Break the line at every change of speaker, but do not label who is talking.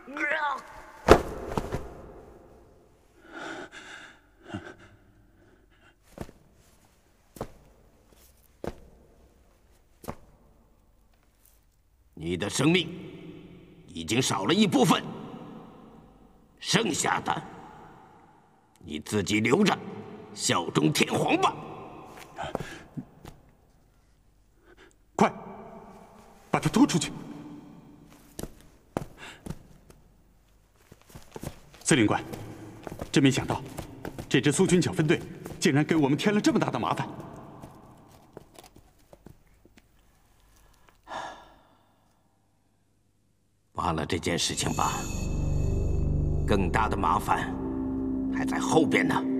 你的生命已经少了一部分，剩下的你自己留着，效忠天皇吧。
快，把他拖出去！司令官，真没想到，这支苏军小分队竟然给我们添了这么大的麻烦。
忘了这件事情吧，更大的麻烦还在后边呢。